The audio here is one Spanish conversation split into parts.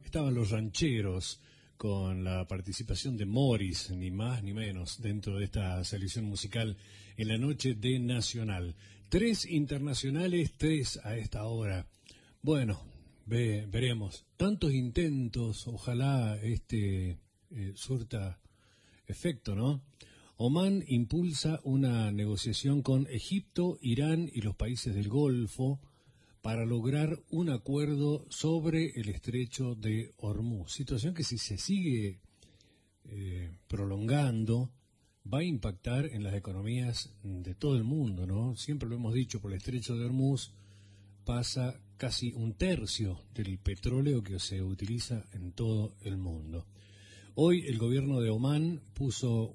Estaban los rancheros con la participación de Morris, ni más ni menos, dentro de esta selección musical en la noche de Nacional. 3 internacionales, 3 a esta hora. Bueno, veremos. Tantos intentos, ojalá surta efecto, ¿no? Omán impulsa una negociación con Egipto, Irán y los países del Golfo para lograr un acuerdo sobre el estrecho de Hormuz. Situación que si se sigue prolongando va a impactar en las economías de todo el mundo, ¿no? Siempre lo hemos dicho, por el estrecho de Hormuz pasa casi 1/3 del petróleo que se utiliza en todo el mundo. Hoy el gobierno de Omán puso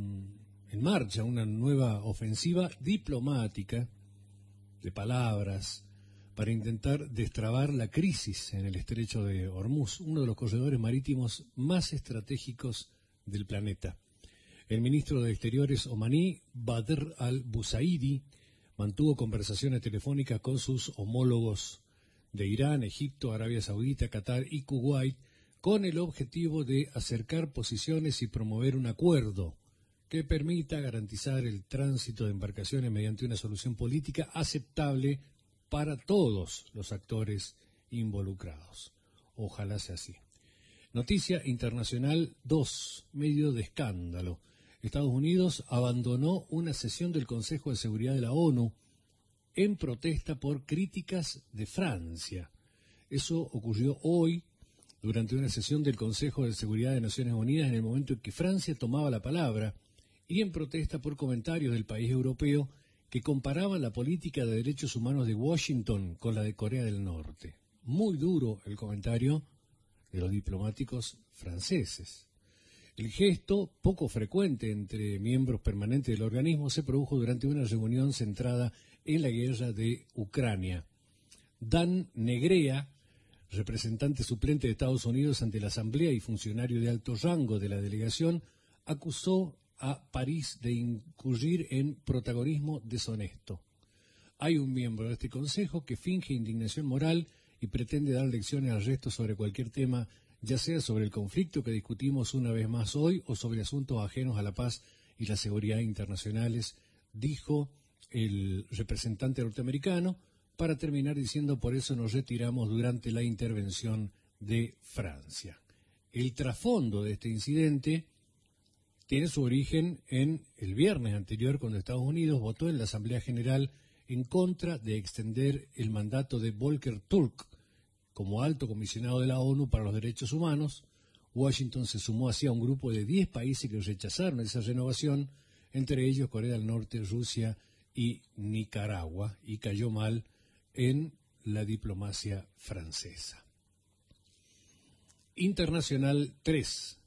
en marcha una nueva ofensiva diplomática de palabras para intentar destrabar la crisis en el estrecho de Hormuz, uno de los corredores marítimos más estratégicos del planeta. El ministro de Exteriores omaní, Badr al-Busaidi, mantuvo conversaciones telefónicas con sus homólogos de Irán, Egipto, Arabia Saudita, Qatar y Kuwait, con el objetivo de acercar posiciones y promover un acuerdo que permita garantizar el tránsito de embarcaciones mediante una solución política aceptable para todos los actores involucrados. Ojalá sea así. Noticia internacional 2, medio de escándalo. Estados Unidos abandonó una sesión del Consejo de Seguridad de la ONU en protesta por críticas de Francia. Eso ocurrió hoy durante una sesión del Consejo de Seguridad de Naciones Unidas en el momento en que Francia tomaba la palabra y en protesta por comentarios del país europeo que comparaban la política de derechos humanos de Washington con la de Corea del Norte. Muy duro el comentario de los diplomáticos franceses. El gesto, poco frecuente entre miembros permanentes del organismo, se produjo durante una reunión centrada en la guerra de Ucrania. Dan Negrea, representante suplente de Estados Unidos ante la Asamblea y funcionario de alto rango de la delegación, acusó a París de incurrir en protagonismo deshonesto. Hay un miembro de este Consejo que finge indignación moral y pretende dar lecciones al resto sobre cualquier tema, ya sea sobre el conflicto que discutimos una vez más hoy o sobre asuntos ajenos a la paz y la seguridad internacionales, dijo el representante norteamericano, para terminar diciendo: por eso nos retiramos durante la intervención de Francia. El trasfondo de este incidente tiene su origen en el viernes anterior, cuando Estados Unidos votó en la Asamblea General en contra de extender el mandato de Volker Turk como alto comisionado de la ONU para los Derechos Humanos. Washington se sumó así a un grupo de 10 países que rechazaron esa renovación, entre ellos Corea del Norte, Rusia y Nicaragua, y cayó mal en la diplomacia francesa. Internacional 3.